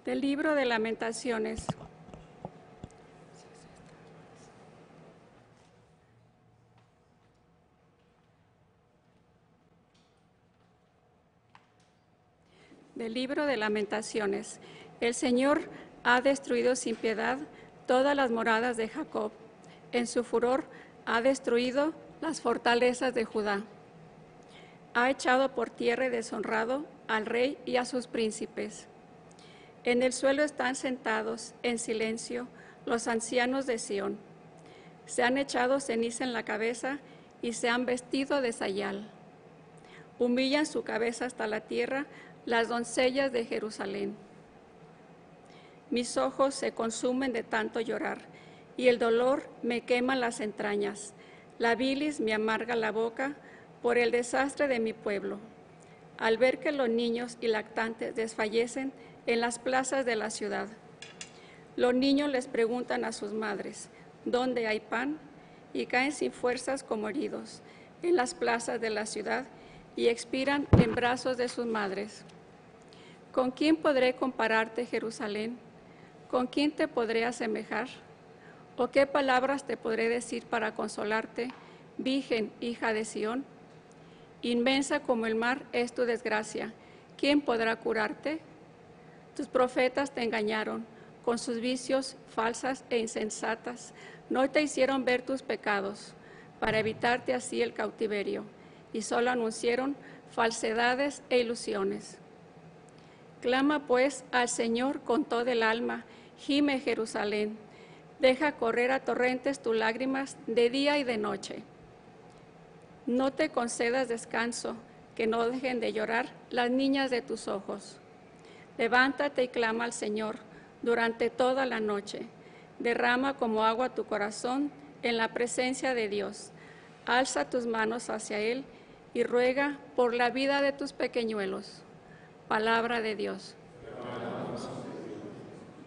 Del libro de Lamentaciones. Del libro de Lamentaciones. El Señor ha destruido sin piedad todas las moradas de Jacob. En su furor ha destruido las fortalezas de Judá. Ha echado por tierra y deshonrado al rey y a sus príncipes. En el suelo están sentados en silencio los ancianos de Sión. Se han echado ceniza en la cabeza y se han vestido de sayal. Humillan su cabeza hasta la tierra las doncellas de Jerusalén. Mis ojos se consumen de tanto llorar, y el dolor me quema las entrañas. La bilis me amarga la boca por el desastre de mi pueblo. Al ver que los niños y lactantes desfallecen en las plazas de la ciudad. Los niños les preguntan a sus madres, ¿dónde hay pan? Y caen sin fuerzas como heridos en las plazas de la ciudad y expiran en brazos de sus madres. ¿Con quién podré compararte, Jerusalén? ¿Con quién te podré asemejar? ¿O qué palabras te podré decir para consolarte, Virgen, hija de Sión? Inmensa como el mar es tu desgracia. ¿Quién podrá curarte? Tus profetas te engañaron con sus vicios falsas e insensatas. No te hicieron ver tus pecados para evitarte así el cautiverio, y solo anunciaron falsedades e ilusiones. Clama pues al Señor con todo el alma, gime Jerusalén. Deja correr a torrentes tus lágrimas de día y de noche. No te concedas descanso, que no dejen de llorar las niñas de tus ojos. Levántate y clama al Señor durante toda la noche. Derrama como agua tu corazón en la presencia de Dios. Alza tus manos hacia Él y ruega por la vida de tus pequeñuelos. Palabra de Dios.